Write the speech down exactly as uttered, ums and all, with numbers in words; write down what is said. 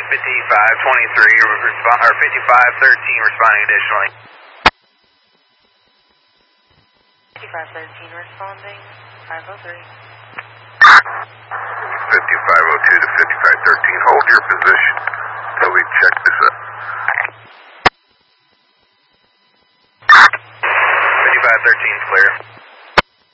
fifty-five twenty-three, or fifty-five thirteen responding additionally. fifty-five thirteen responding, five oh three. fifty-five oh two to fifty-five thirteen, hold your position until we check this up.